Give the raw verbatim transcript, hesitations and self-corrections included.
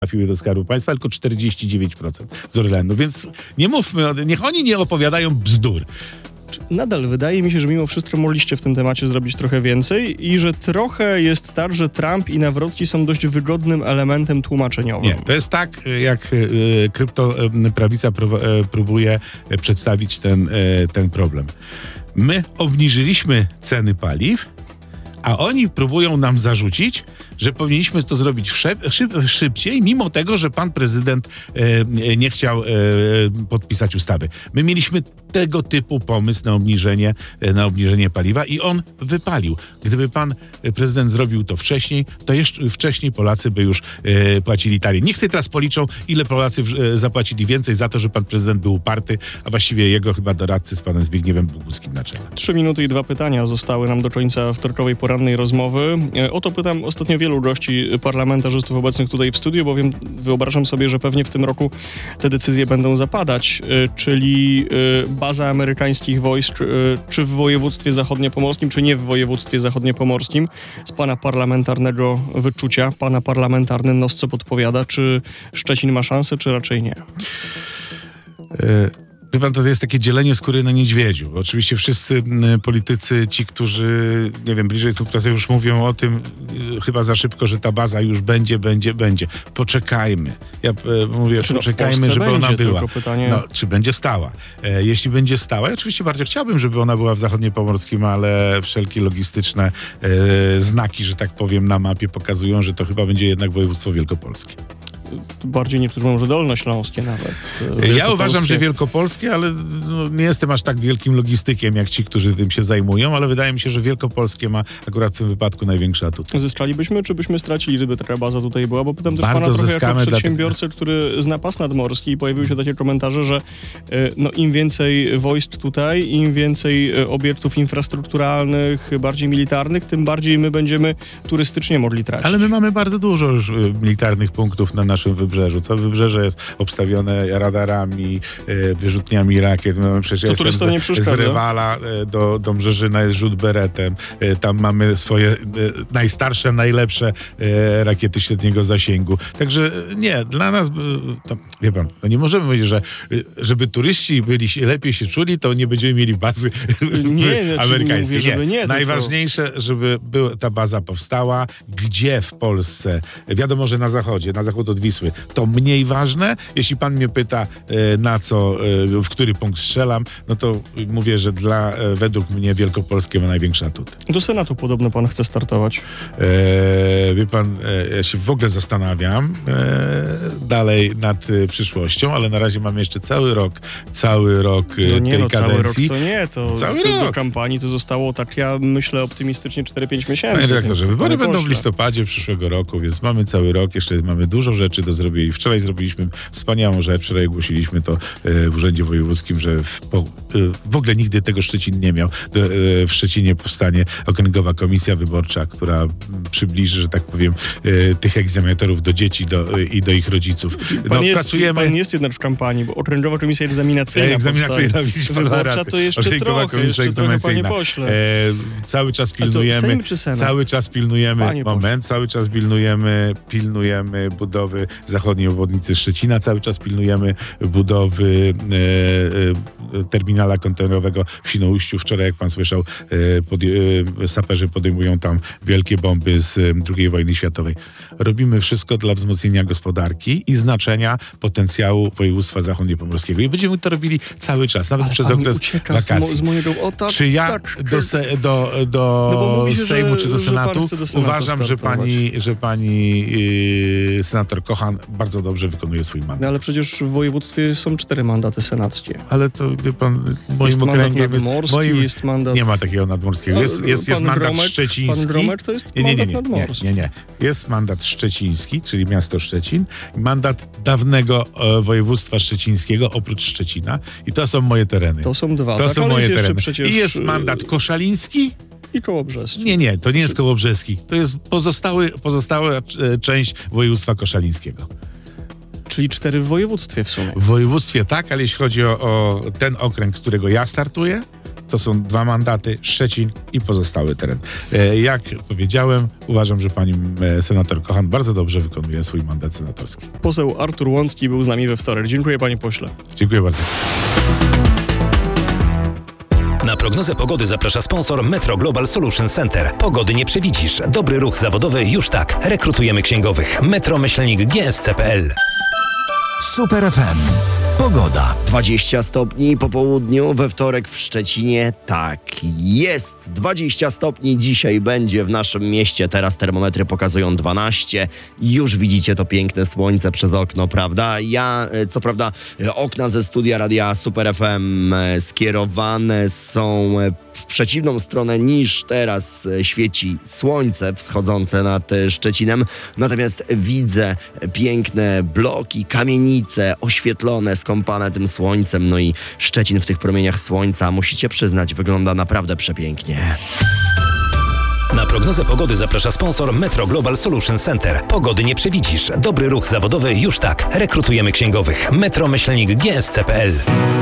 trafiły do Skarbu Państwa, tylko czterdzieści dziewięć procent z Orlenu. Więc nie mówmy, o, niech oni nie opowiadają bzdur. Nadal wydaje mi się, że mimo wszystko mogliście w tym temacie zrobić trochę więcej i że trochę jest tak, że Trump i Nawrocki są dość wygodnym elementem tłumaczeniowym. Nie, to jest tak, jak y, kryptoprawica y, próbuje przedstawić ten, y, ten problem. My obniżyliśmy ceny paliw, a oni próbują nam zarzucić, że powinniśmy to zrobić szyb, szyb, szybciej, mimo tego, że pan prezydent e, nie chciał e, podpisać ustawy. My mieliśmy tego typu pomysł na obniżenie, e, na obniżenie paliwa i on wypalił. Gdyby pan prezydent zrobił to wcześniej, to jeszcze wcześniej Polacy by już e, płacili taniej. Niech sobie teraz policzą, ile Polacy e, zapłacili więcej za to, że pan prezydent był uparty, a właściwie jego chyba doradcy z panem Zbigniewem Boguckim na czele. Trzy minuty i dwa pytania zostały nam do końca wtorkowej porannej rozmowy. E, o to pytam ostatnio wielu gości parlamentarzystów obecnych tutaj w studiu, bowiem wyobrażam sobie, że pewnie w tym roku te decyzje będą zapadać, czyli baza amerykańskich wojsk, czy w województwie zachodniopomorskim, czy nie w województwie zachodniopomorskim. Z pana parlamentarnego wyczucia, pana parlamentarny nos co podpowiada, czy Szczecin ma szansę, czy raczej nie? Y- Wie pan, to jest takie dzielenie skóry na niedźwiedziu. Oczywiście wszyscy politycy, ci, którzy, nie wiem, bliżej tu już mówią o tym, chyba za szybko, że ta baza już będzie, będzie, będzie. Poczekajmy. Ja e, mówię, czy poczekajmy, no żeby będzie, ona była. Pytanie... No, czy będzie stała? E, jeśli będzie stała, ja oczywiście bardzo chciałbym, żeby ona była w Zachodniopomorskim, ale wszelkie logistyczne e, znaki, że tak powiem, na mapie pokazują, że to chyba będzie jednak województwo wielkopolskie. Bardziej niektórzy mówią, że dolnośląskie nawet. Ja uważam, że wielkopolskie, ale no, nie jestem aż tak wielkim logistykiem, jak ci, którzy tym się zajmują, ale wydaje mi się, że wielkopolskie ma akurat w tym wypadku największy atut. Zyskalibyśmy, czy byśmy stracili, gdyby taka baza tutaj była? Bo pytam też Bardzo pana trochę jako dla... przedsiębiorcę, który zna pas nadmorski i pojawiły się takie komentarze, że no, im więcej wojsk tutaj, im więcej obiektów infrastrukturalnych, bardziej militarnych, tym bardziej my będziemy turystycznie mogli tracić. Ale my mamy bardzo dużo już militarnych punktów na naszym wybrzeżu. Całe wybrzeże jest obstawione radarami, wyrzutniami rakiet. My mamy przecież to z, nie z Rywala do, do Mrzeżyna jest rzut beretem. Tam mamy swoje najstarsze, najlepsze rakiety średniego zasięgu. Także nie, dla nas, to, wie pan, to nie możemy powiedzieć, że żeby turyści byli, lepiej się czuli, to nie będziemy mieli bazy nie, amerykańskiej. Nie, mówię, nie. nie Najważniejsze, żeby była, ta baza powstała. Gdzie w Polsce? Wiadomo, że na zachodzie, na zachód od Wisły. To mniej ważne. Jeśli pan mnie pyta, na co, w który punkt strzelam, no to mówię, że dla, według mnie Wielkopolskie ma największy atut. Do Senatu podobno pan chce startować. E, wie pan, e, ja się w ogóle zastanawiam e, dalej nad e, przyszłością, ale na razie mamy jeszcze cały rok, cały rok e, no nie, tej no, kadencji. Cały rok to nie, to cały do, rok. do kampanii to zostało tak, ja myślę optymistycznie cztery pięć miesięcy. Panie dyrektorze, wybory będą pośle. w listopadzie przyszłego roku, więc mamy cały rok, jeszcze mamy dużo rzeczy do zrobienia. Wczoraj zrobiliśmy wspaniałą rzecz, wczoraj ogłosiliśmy to w Urzędzie Wojewódzkim, że w, po, w ogóle nigdy tego Szczecin nie miał. W Szczecinie powstanie okręgowa komisja wyborcza, która przybliży, że tak powiem, tych egzaminatorów do dzieci do, i do ich rodziców. Pan, no, jest, pracujemy... pan jest jednak w kampanii, bo okręgowa komisja egzaminacyjna Egzaminacyjna, wyborcza to jeszcze okręgowa trochę, jeszcze trochę, panie pośle. E, cały czas pilnujemy, Sejm czy Senat? cały czas pilnujemy, Panie moment, cały czas pilnujemy, pilnujemy budowy zachodniej obwodnicy Szczecina, cały czas pilnujemy budowy e, e, terminala kontenerowego w Świnoujściu. Wczoraj, jak pan słyszał, e, pod, e, saperzy podejmują tam wielkie bomby z e, drugiej wojny światowej. Robimy wszystko dla wzmocnienia gospodarki i znaczenia potencjału województwa zachodniopomorskiego. I będziemy to robili cały czas, nawet Ale przez pan okres ucieka wakacji. Z, mo- z mojego, o, tak, czy ja tak, do, se, do, do, no mówicie, Sejmu że, czy do Senatu, do Senatu uważam, że pani, że pani yy, senator Kochan bardzo dobrze wykonuje swój mandat. No, ale przecież w województwie są cztery mandaty senackie. Ale to, wie pan, moim jest okręgiem jest, jest... Moim, jest mandat... Nie ma takiego nadmorskiego. Jest, jest, jest mandat Gromek, szczeciński. Pan Gromek to jest nie, nie, nie, mandat nie, nadmorski. nie, nie, nie. Jest mandat szczeciński, czyli miasto Szczecin. Mandat dawnego e, województwa szczecińskiego, oprócz Szczecina. I to są moje tereny. To są dwa. To tak, są ale moje jest tereny. Przecież... I jest mandat koszaliński. I Kołobrzeski. Nie, nie, to nie jest Kołobrzeski. To jest pozostały, pozostała e, część województwa koszalińskiego. Czyli cztery w województwie w sumie. W województwie tak, ale jeśli chodzi o, o ten okręg, z którego ja startuję, to są dwa mandaty, Szczecin i pozostały teren. E, jak powiedziałem, uważam, że pani e, senator Kochan bardzo dobrze wykonuje swój mandat senatorski. Poseł Artur Łącki był z nami we wtorek. Dziękuję, panie pośle. Dziękuję bardzo. Na prognozę pogody zaprasza sponsor Metro Global Solution Center. Pogody nie przewidzisz. Dobry ruch zawodowy już tak. Rekrutujemy księgowych. Metro myślnik g s c kropka p l. Super F M. Pogoda. dwadzieścia stopni po południu, we wtorek w Szczecinie. Tak jest. dwadzieścia stopni dzisiaj będzie w naszym mieście. Teraz termometry pokazują dwanaście. Już widzicie to piękne słońce przez okno, prawda? Ja, co prawda, okna ze studia radia Super F M skierowane są w przeciwną stronę niż teraz świeci słońce wschodzące nad Szczecinem. Natomiast widzę piękne bloki, kamienice oświetlone, skąpane tym słońcem. No i Szczecin w tych promieniach słońca, musicie przyznać, wygląda naprawdę przepięknie. Na prognozę pogody zaprasza sponsor Metro Global Solution Center. Pogody nie przewidzisz. Dobry ruch zawodowy już tak. Rekrutujemy księgowych. Metro myślnik g s c kropka p l.